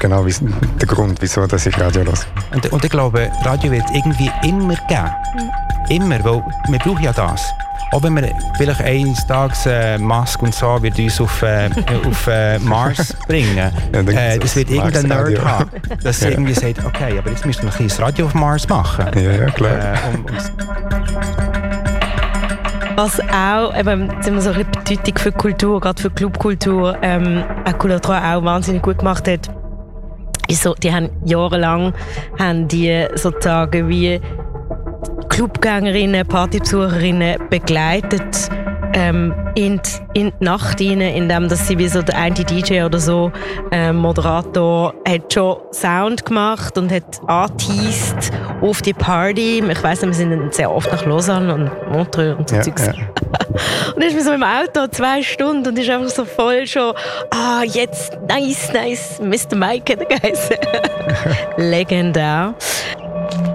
genau der Grund, wieso dass ich Radio höre. Und ich glaube, Radio wird es irgendwie immer geben. Immer, weil wir brauchen ja das. Auch wenn wir vielleicht eines Tages Musk und so wird uns auf Mars bringen. Das wird irgendein Nerd haben, dass er irgendwie sagt, okay, aber jetzt müssen wir ein Radio auf Mars machen. Ja, klar. Was auch, eben, sind wir so eine Bedeutung für Kultur, gerade für Clubkultur, auch Couleur 3 auch wahnsinnig gut gemacht hat, ist so, die haben jahrelang sozusagen wie Clubgängerinnen, Partybesucherinnen begleitet in die Nacht rein, indem dass sie wie so der eine DJ oder so Moderator hat schon Sound gemacht und hat angeteased auf die Party. Ich weiss nicht, wir sind dann sehr oft nach Lausanne und Montreux und so Zeugs. Ja. Und dann ist man so im Auto 2 Stunden und ist einfach so voll schon jetzt nice, Mr. Mike hat er geheißen. Legendär.